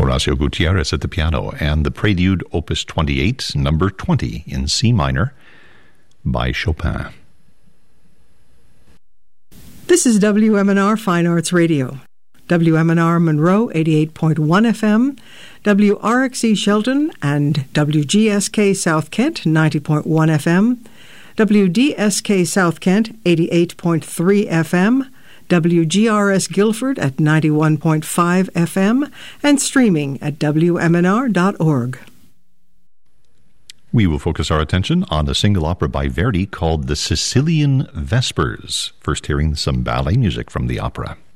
Horacio Gutierrez at the piano, and the Prelude Opus 28, number 20 in C minor by Chopin. This is WMNR Fine Arts Radio. WMNR Monroe 88.1 FM, WRXE Shelton and WGSK South Kent 90.1 FM, WDSK South Kent 88.3 FM, WGRS Guilford at 91.5 FM, and streaming at WMNR.org. We will focus our attention on a single opera by Verdi called The Sicilian Vespers, first hearing some ballet music from the opera.